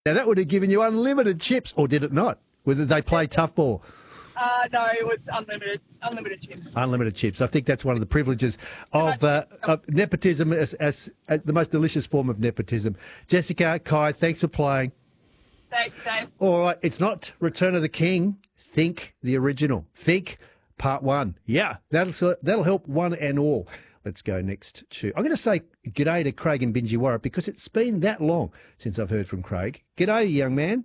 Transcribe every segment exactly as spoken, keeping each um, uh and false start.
Now, that would have given you unlimited chips, or did it not? Whether they play tough ball? Uh, no, it was unlimited, unlimited chips. Unlimited chips. I think that's one of the privileges of, uh, of nepotism as, as, as the most delicious form of nepotism. Jessica, Kai, thanks for playing. Thanks, Dave. All right, it's not Return of the King. Think the original. Think part one. Yeah, that'll, that'll help one and all. Let's go next to... I'm going to say g'day to Craig and Binjiwarra because it's been that long since I've heard from Craig. G'day, young man.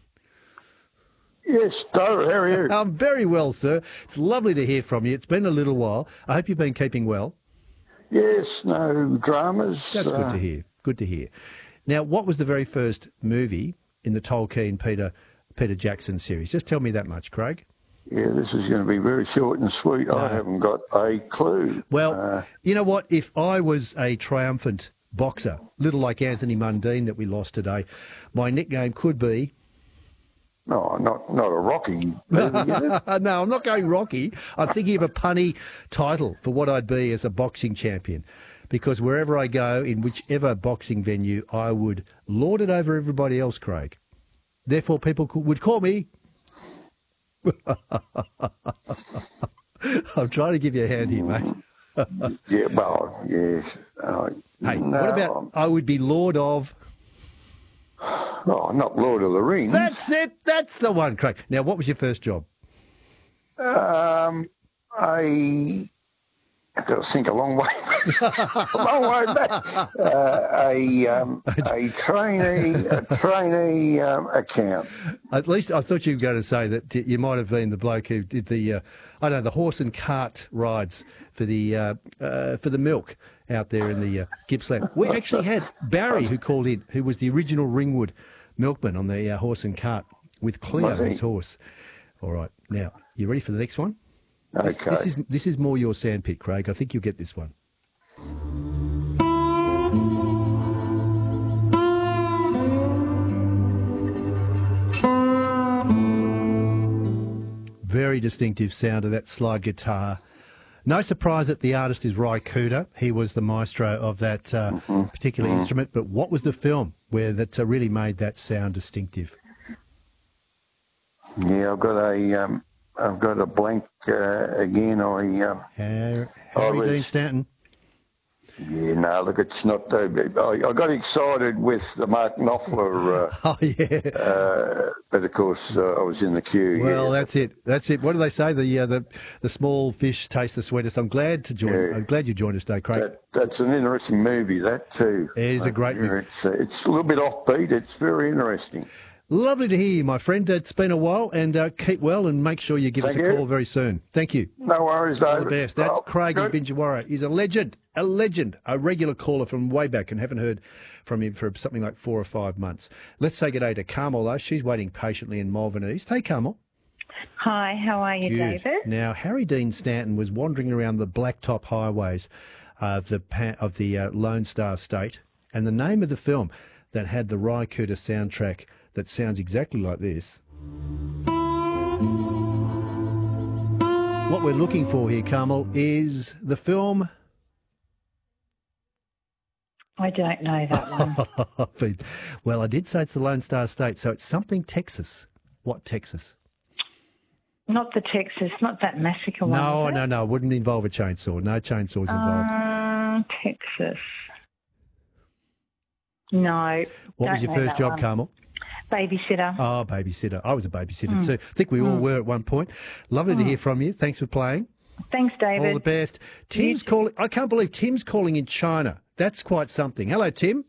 Yes, Doe, how are you? I'm very well, sir. It's lovely to hear from you. It's been a little while. I hope you've been keeping well. Yes, no dramas. That's uh, good to hear. Good to hear. Now, what was the very first movie in the Tolkien Peter Peter Jackson series? Just tell me that much, Craig. Yeah, this is going to be very short and sweet. No. I haven't got a clue. Well, uh, you know what? If I was a triumphant boxer, little like Anthony Mundine that we lost today, my nickname could be... No, not not a Rocky movie, is it? No, I'm not going Rocky. I'm thinking of a punny title for what I'd be as a boxing champion. Because wherever I go, in whichever boxing venue, I would lord it over everybody else, Craig. Therefore, people could, would call me... I'm trying to give you a hand here, mate. Yeah, well, yes. Uh, Hey, no, what about I would be Lord of... Oh, not Lord of the Rings. That's it. That's the one, Craig. Now, what was your first job? Um, I... I've got to think a long way, a long way back. Uh, a um, a trainee, a trainee um, account. At least I thought you were going to say that you might have been the bloke who did the, uh, I don't know, the horse and cart rides for the uh, uh, for the milk out there in the uh, Gippsland. We actually had Barry who called in, who was the original Ringwood milkman on the uh, horse and cart with Cleo, his horse. All right, now you ready for the next one? This, Okay. this is this is more your sandpit, Craig. I think you'll get this one. Very distinctive sound of that slide guitar. No surprise that the artist is Ry Cooder. He was the maestro of that uh, mm-hmm. particular mm. instrument. But what was the film where that uh, really made that sound distinctive? Yeah, I've got a um, I've got a blank uh, again. I um, Harry, I Harry was- Dean Stanton. yeah, no, look, it's not. Uh, I, I got excited with the Mark Knopfler, uh, Oh yeah. uh, but of course uh, I was in the queue. Well, yeah. that's it. That's it. What do they say? The uh, the the small fish taste the sweetest. I'm glad to join. Yeah. I'm glad you joined us today, Craig. That, that's an interesting movie. That too. It is a great Yeah, movie. It's uh, it's a little bit offbeat. It's very interesting. Lovely to hear you, my friend. It's been a while, and uh, keep well, and make sure you give Thank us a you. call very soon. Thank you. No worries, David. All the best. That's Oh, Craig in good. Binjawarra. He's a legend, a legend, a regular caller from way back, and haven't heard from him for something like four or five months. Let's say good day to Carmel, though. She's waiting patiently in Malvern East. Hey, Carmel. Hi, how are you, Good. David? Now, Harry Dean Stanton was wandering around the blacktop highways of the pa- of the uh, Lone Star State, and the name of the film that had the Ry Cooder soundtrack that sounds exactly like this. What we're looking for here, Carmel, is the film... I don't know that one. Well, I did say it's the Lone Star State, so it's something Texas. What Texas? Not the Texas, not that massacre one. No, is it? no, no. It wouldn't involve a chainsaw. No chainsaws involved. Uh, Texas. No. What don't was your know first that job, one. Carmel? Babysitter. Oh, babysitter. I was a babysitter Mm. too. I think we all were at one point. Lovely to hear from you. Thanks for playing. Thanks, David. All the best. Tim's calling. I can't believe Tim's calling in China. That's quite something. Hello, Tim.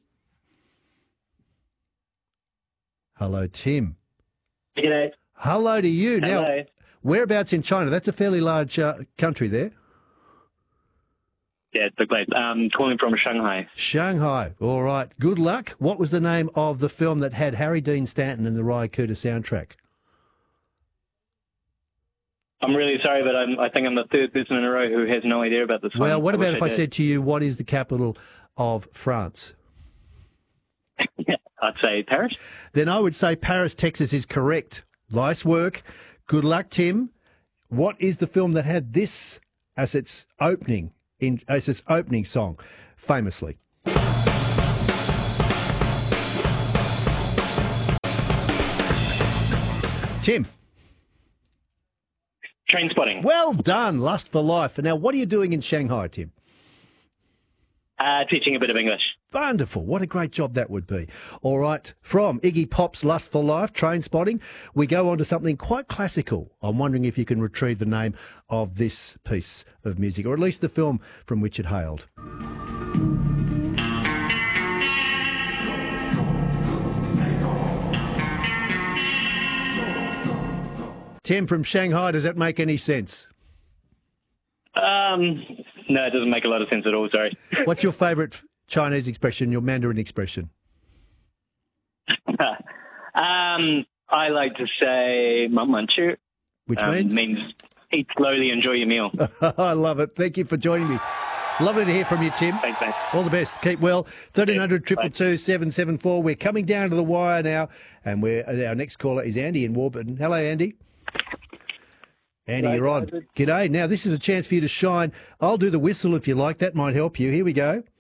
Hello, Tim. G'day. Hello to you. Now, Hello. whereabouts in China? That's a fairly large uh, country there. Yeah, it's the place. Um, calling from Shanghai. Shanghai. All right. Good luck. What was the name of the film that had Harry Dean Stanton and the Ry Cooder soundtrack? I'm really sorry, but I'm, I think I'm the third person in a row who has no idea about this one. Well, what about wish if I did. said to you, what is the capital of France? I'd say Paris. Then I would say Paris, Texas is correct. Nice work. Good luck, Tim. What is the film that had this as its opening in as its opening song, famously? Tim. Train spotting. Well done. Lust for Life. And now, what are you doing in Shanghai, Tim? Uh, teaching a bit of English. Wonderful. What a great job that would be. All right. From Iggy Pop's Lust for Life, Train Spotting, we go on to something quite classical. I'm wondering if you can retrieve the name of this piece of music, or at least the film from which it hailed. Tim from Shanghai, does that make any sense? Um, no, it doesn't make a lot of sense at all, sorry. What's your favourite Chinese expression, your Mandarin expression? um, I like to say "man man chu," Which um, means? means eat slowly, enjoy your meal. I love it. Thank you for joining me. Lovely to hear from you, Tim. Thanks, mate. All the best. Keep well. thirteen hundred, two two two, seven seven four. We're coming down to the wire now, and we're, our next caller is Andy in Warburton. Hello, Andy. Andy, G'day, you're on. David. G'day. Now, this is a chance for you to shine. I'll do the whistle if you like. That might help you. Here we go.